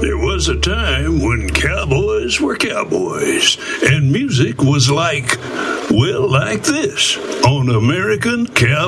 There was a time when cowboys were cowboys, and music was like this on American Cowboy.